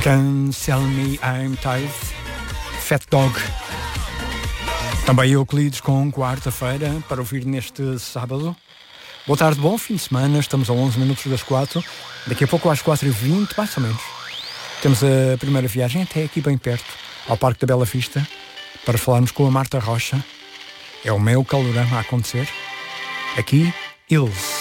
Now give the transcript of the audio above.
Can't Sell Me I'm Tired, Fat Dog. Também Euclides com quarta-feira para ouvir neste sábado. Boa tarde, bom fim de semana. Estamos a 11 minutos das 4. Daqui a pouco às 4h20, mais ou menos. Temos a primeira viagem até aqui bem perto, ao Parque da Bela Vista, para falarmos com a Marta Rocha. É o meu calorão a acontecer. Aqui, Hills.